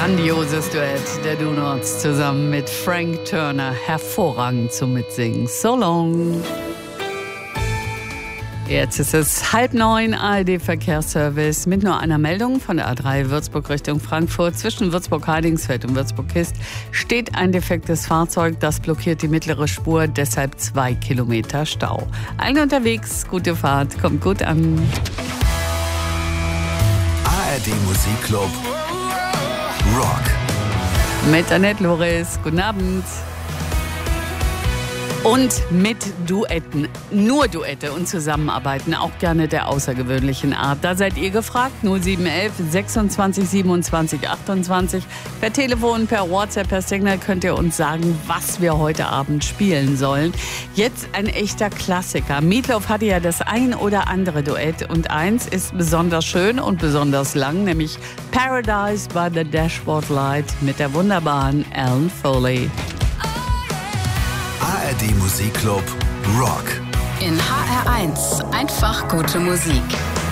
Grandioses Duett der Do-Nots zusammen mit Frank Turner. Hervorragend zum Mitsingen. So long. Jetzt ist es 8:30, ARD-Verkehrsservice mit nur einer Meldung von der A3 Würzburg Richtung Frankfurt. Zwischen Würzburg-Heidingsfeld und Würzburg-Kist steht ein defektes Fahrzeug, das blockiert die mittlere Spur, deshalb 2 Kilometer Stau. Allen unterwegs, gute Fahrt, kommt gut an. ARD Musikclub Rock. Mit Annette Loris, guten Abend. Und mit Duetten, nur Duette und Zusammenarbeiten, auch gerne der außergewöhnlichen Art. Da seid ihr gefragt, 0711 26 27 28. Per Telefon, per WhatsApp, per Signal könnt ihr uns sagen, was wir heute Abend spielen sollen. Jetzt ein echter Klassiker. Meatloaf hatte ja das ein oder andere Duett und eins ist besonders schön und besonders lang, nämlich Paradise by the Dashboard Light mit der wunderbaren Alan Foley. ARD Musikclub Rock. In HR1 einfach gute Musik.